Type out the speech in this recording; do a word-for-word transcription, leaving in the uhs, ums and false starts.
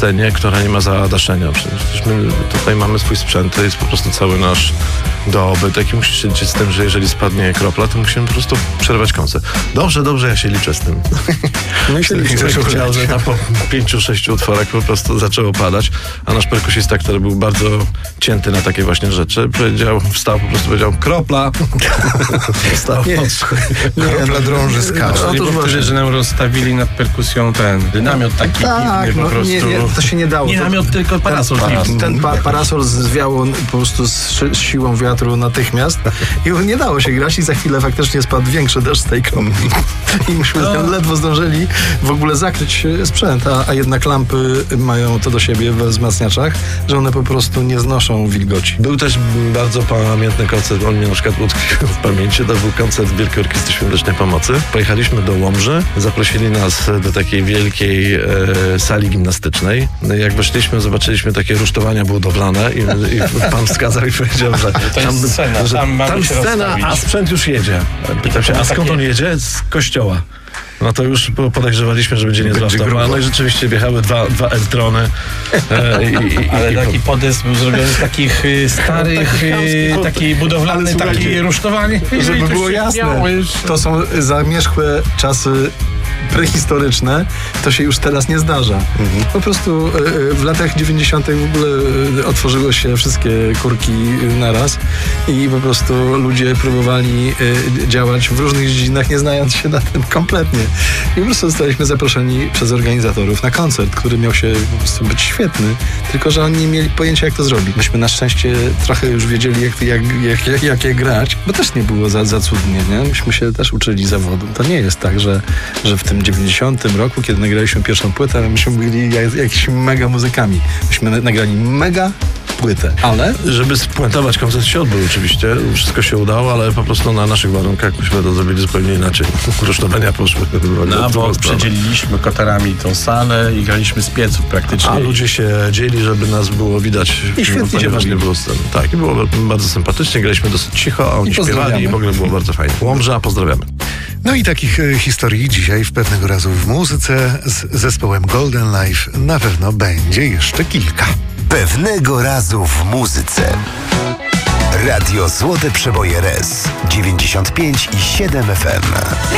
scenie, która nie ma zadaszenia. Przecież my tutaj mamy swój sprzęt, to jest po prostu cały nasz dobytek i musisz się liczyć z tym, że jeżeli spadnie kropla, to musimy po prostu przerwać koncert. Dobrze, dobrze, ja się liczę z tym. No i się liczę, Ktoś chciał, że tam po pięciu, sześciu utworach po prostu zaczęło padać, a nasz perkusista, który był bardzo cięty na takie właśnie rzeczy, powiedział, wstał, po prostu powiedział, kropla. Wstał. Nie, nie, dla drąży skacze. No, to właśnie, że nam rozstawili nad perkusją ten dynamiot taki Tak, piwny po no, prostu. nie, nie, to się nie dało. Nie namiot, tylko parasol. Ten, ten pa, parasol zwiało po prostu z, z siłą wiatru natychmiast i nie dało się grać i za chwilę faktycznie spadł większy deszcz z tej kropli. I myśmy no. ledwo zdążyli w ogóle zakryć sprzęt, a, a jednak lampy mają to do siebie we wzmacniaczach, że one po prostu nie znoszą wilgoci. Był też bardzo pamiętny koncert, on mnie na przykład utkwił w pamięci, to był koncert Wielkiej Orkiestry Świątecznej Pomocy. Pojechaliśmy do Łomży, zaprosili nas do takiej wielkiej e, sali gimnastycznej. Jak weszliśmy, zobaczyliśmy takie rusztowania budowlane i, i pan wskazał i powiedział, że to tam, jest scena, że tam, tam scena, a sprzęt już jedzie. Pytam się, a skąd on jedzie? Z kościoła. No to już podejrzewaliśmy, że będzie niezła wtopa. No i rzeczywiście wjechały dwa, dwa Eltrony. E, i, i, Ale i, taki podest był zrobiony z takich y, starych, y, taki budowlany, taki rusztowany. Żeby było jasne, to są zamierzchłe czasy prehistoryczne, to się już teraz nie zdarza. Mhm. Po prostu w latach dziewięćdziesiątych w ogóle otworzyły się wszystkie kurki naraz i po prostu ludzie próbowali działać w różnych dziedzinach, nie znając się na tym kompletnie. I po prostu zostaliśmy zaproszeni przez organizatorów na koncert, który miał się po prostu być świetny, tylko że oni nie mieli pojęcia, jak to zrobić. Myśmy na szczęście trochę już wiedzieli, jak, jak, jak, jak, jak je grać, bo też nie było za, za cudnie, nie? Myśmy się też uczyli zawodu. To nie jest tak, że, że w tym dziewięćdziesiątym roku, kiedy nagraliśmy pierwszą płytę, myśmy byli jak, jakimiś mega muzykami. Myśmy nagrali mega płytę, ale... Żeby spuentować koncert się odbył oczywiście, wszystko się udało, ale po prostu na naszych warunkach myśmy to zrobili zupełnie inaczej. Rusztowania poszły. No bo przedzieliliśmy kotarami tą salę i graliśmy z pieców praktycznie. A ludzie się dzieli, żeby nas było widać. I świetnie się nie było sceny. Tak, i było bardzo sympatycznie, graliśmy dosyć cicho, a oni I śpiewali i w ogóle było bardzo fajnie. Łomża, pozdrawiamy. No i takich e, historii dzisiaj w Pewnego Razu w muzyce z zespołem Golden Life na pewno będzie jeszcze kilka. Pewnego Razu w muzyce. Radio Złote Przeboje R E S dziewięćdziesiąt pięć i siedem F M.